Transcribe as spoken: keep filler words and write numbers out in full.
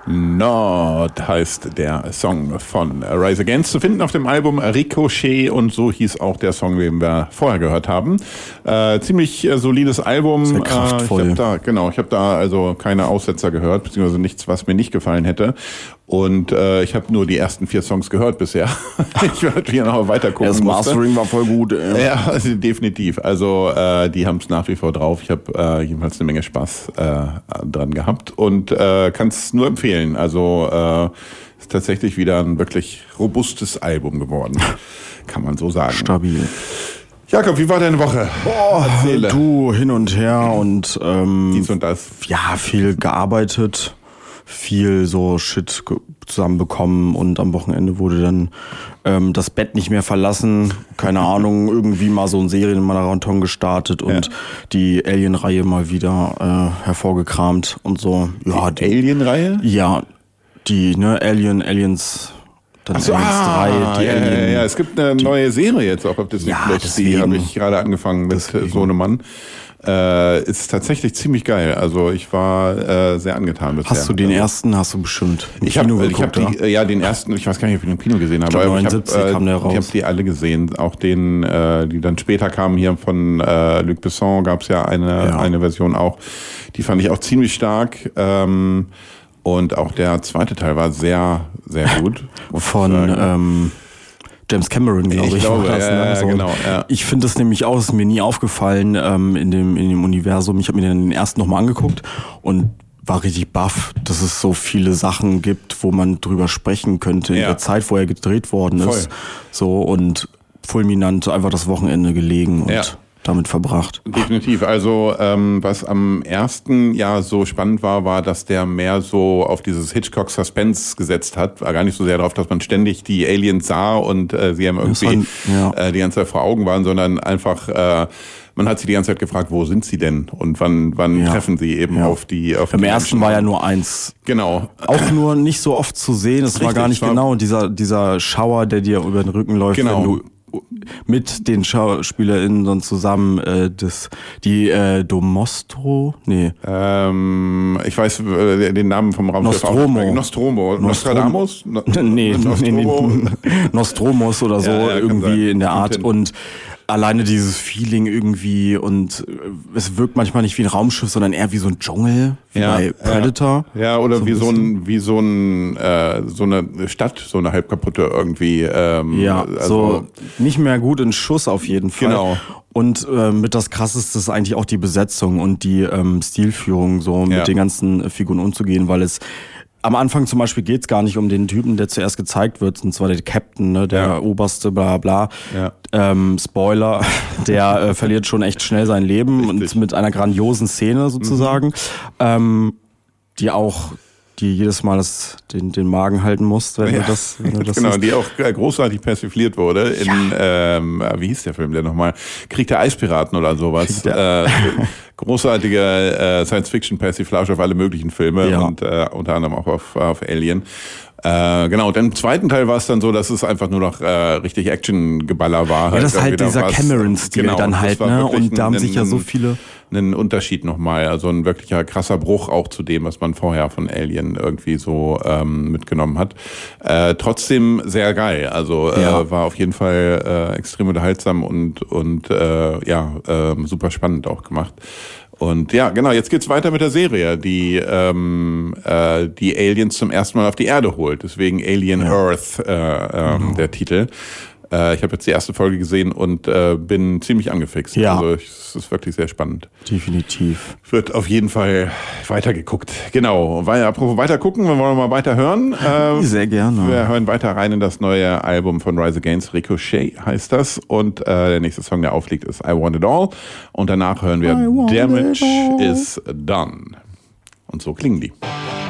Nord heißt der Song von Rise Against, zu finden auf dem Album Ricochet, und so hieß auch der Song, den wir vorher gehört haben. Äh, ziemlich äh, solides Album. Sehr kraftvoll. Äh, ich hab da, genau, ich habe da also keine Aussetzer gehört, beziehungsweise nichts, was mir nicht gefallen hätte. Und äh, ich habe nur die ersten vier Songs gehört bisher. Ich werde natürlich noch weiter gucken. Das Mastering war voll gut. Ey. Ja, also definitiv. Also äh, die haben es nach wie vor drauf. Ich habe äh, jedenfalls eine Menge Spaß äh, dran gehabt und äh, kann es nur empfehlen. Also äh, ist tatsächlich wieder ein wirklich robustes Album geworden, kann man so sagen. Stabil. Jakob, wie war deine Woche? Oh, Erzähle. Du, hin und her und ähm, dies und das. Ja, viel gearbeitet, viel so Shit zusammenbekommen, und am Wochenende wurde dann ähm, das Bett nicht mehr verlassen. Keine Ahnung, irgendwie mal so ein Serienmarathon gestartet und ja. die Alien-Reihe mal wieder äh, hervorgekramt und so. Ja, die Alien-Reihe? Ja, die, ne, Alien, Aliens... Dann so, Aliens ah, drei, die ja, Alien, ja, ja, es gibt eine die, neue Serie jetzt auch auf Disney ja, Plus, die habe ich gerade angefangen mit deswegen. Sohnemann. Äh, ist tatsächlich ziemlich geil. Also ich war äh, sehr angetan bisher. Hast du den also, ersten, hast du bestimmt im ich hab, Kino ich geguckt, hab die, ja, den ersten, ich weiß gar nicht, ob ich den im Kino gesehen habe, ich glaub, aber neunundsiebzig ich habe äh, kam der raus. Ich hab die alle gesehen. Auch den, äh, die dann später kamen hier von äh, Luc Besson, gab es ja eine, ja. eine Version auch. Die fand ich auch ziemlich stark. Ähm, Und auch der zweite Teil war sehr, sehr gut. Von ähm, James Cameron, glaube ich. Ich glaube, das, ja, ne? ja, so. genau. Ja. Ich finde das nämlich auch, ist mir nie aufgefallen ähm, in dem in dem Universum. Ich habe mir den ersten nochmal angeguckt und war richtig baff, dass es so viele Sachen gibt, wo man drüber sprechen könnte in ja. der Zeit, wo er gedreht worden ist. Voll. So, und fulminant einfach das Wochenende gelegen und... Ja. damit verbracht. Definitiv. Also ähm, was am ersten Jahr so spannend war, war, dass der mehr so auf dieses Hitchcock-Suspense gesetzt hat. War gar nicht so sehr darauf, dass man ständig die Aliens sah und äh, sie haben irgendwie war, ja. äh, die ganze Zeit vor Augen waren, sondern einfach äh, man hat sie die ganze Zeit gefragt, wo sind sie denn und wann wann ja. treffen sie eben ja. auf die auf Im die ersten Menschen. war ja nur eins. Genau. Auch nur nicht so oft zu sehen. Es war gar nicht war genau dieser dieser Schauer, der dir über den Rücken läuft, genau. wenn du mit den SchauspielerInnen dann zusammen äh, das die äh, Domostro, nee. Ähm, ich weiß äh, den Namen vom Raumschiff. Nostromo. Nostromo. Nostradamus? No- nee, Nostromo. nee, nee, Nostromos oder so, ja, ja, irgendwie in der Art. Und alleine dieses Feeling irgendwie, und es wirkt manchmal nicht wie ein Raumschiff, sondern eher wie so ein Dschungel, wie ja, bei Predator. Ja, ja oder so wie, ein so ein, wie so ein äh, so eine Stadt, so eine halb kaputte irgendwie. Ähm, ja, also so nicht mehr gut in Schuss auf jeden Fall. Genau. Und äh, mit das Krasseste ist eigentlich auch die Besetzung und die ähm, Stilführung, so mit ja. den ganzen Figuren umzugehen, weil es am Anfang zum Beispiel geht's gar nicht um den Typen, der zuerst gezeigt wird, und zwar der Captain, ne, der ja. Oberste, bla bla. Ja. Ähm, Spoiler, der äh, verliert schon echt schnell sein Leben. Richtig. Und mit einer grandiosen Szene sozusagen, mhm. ähm, die auch, die jedes Mal das, den, den Magen halten muss, wenn ja. du das, wenn du das genau, siehst. Die auch großartig persifliert wurde in, ja. ähm, wie hieß der Film denn nochmal? Krieg der Eispiraten oder sowas. Äh, großartige äh, Science-Fiction-Persiflage auf alle möglichen Filme ja. und äh, unter anderem auch auf, auf Alien. Äh, genau, und im zweiten Teil war es dann so, dass es einfach nur noch äh, richtig Action-Geballer war. Ja, das ist halt dieser was, Cameron-Stil genau, dann halt, ne? Und da haben sich ja so viele... einen Unterschied nochmal, also ein wirklicher krasser Bruch auch zu dem, was man vorher von Alien irgendwie so ähm, mitgenommen hat. Äh, trotzdem sehr geil, also äh, ja. war auf jeden Fall äh, extrem unterhaltsam und und äh, ja äh, super spannend auch gemacht. Und ja, genau, jetzt geht's weiter mit der Serie, die ähm, äh, die Aliens zum ersten Mal auf die Erde holt. Deswegen Alien ja. Earth, äh, ähm, genau. der Titel. Äh, ich habe jetzt die erste Folge gesehen und äh, bin ziemlich angefixt. Ja. Also es ist wirklich sehr spannend. Definitiv. Wird auf jeden Fall weitergeguckt. Genau. Weil, apropos weiter gucken, wir wollen mal weiter hören. Äh, sehr gerne. Wir hören weiter rein in das neue Album von Rise Against. Ricochet heißt das. Und äh, der nächste Song, der aufliegt, ist I Want It All. Und danach hören wir Damage is Done. Und so klingen die.